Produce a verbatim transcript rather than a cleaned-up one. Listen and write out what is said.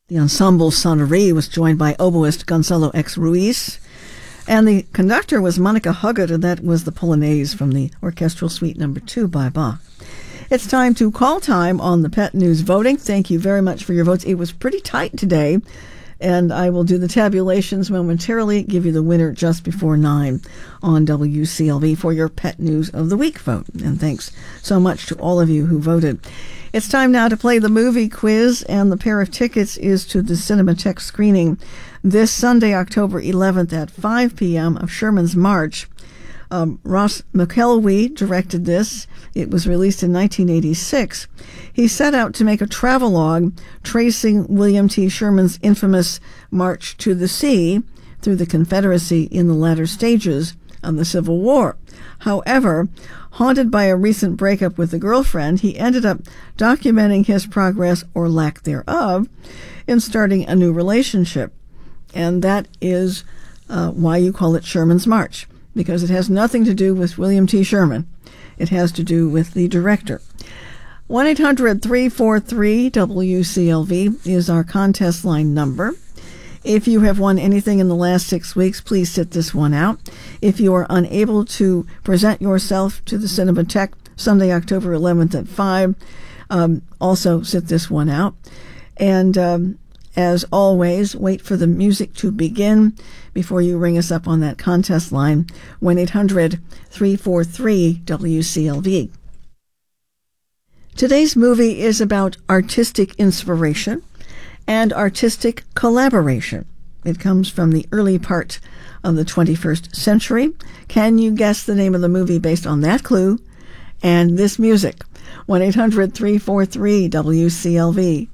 The ensemble Sonnerie was joined by oboist Gonzalo X. Ruiz, and the conductor was Monica Huggett, and that was the Polonaise from the Orchestral Suite Number Two by Bach. It's time to call time on the Pet News voting. Thank you very much for your votes. It was pretty tight today, and I will do the tabulations momentarily, give you the winner just before nine on W C L V for your Pet News of the Week vote. And thanks so much to all of you who voted. It's time now to play the movie quiz, and the pair of tickets is to the Cinematheque screening this Sunday, October eleventh at five p.m. of Sherman's March. Um, Ross McElwee directed this. It was released in nineteen eighty-six. He set out to make a travelogue tracing William T. Sherman's infamous March to the Sea through the Confederacy in the latter stages of the Civil War. However, haunted by a recent breakup with a girlfriend, he ended up documenting his progress, or lack thereof, in starting a new relationship. And that is uh, why you call it Sherman's March, because it has nothing to do with William T. Sherman. It has to do with the director. one eight hundred three four three W C L V is our contest line number. If you have won anything in the last six weeks, please sit this one out. If you are unable to present yourself to the Cinematheque Sunday, October eleventh at five, um, also sit this one out. And um, as always, wait for the music to begin before you ring us up on that contest line, one eight hundred three four three W C L V. Today's movie is about artistic inspiration and artistic collaboration. It comes from the early part of the twenty-first century. Can you guess the name of the movie based on that clue and this music? one eight hundred three four three W C L V.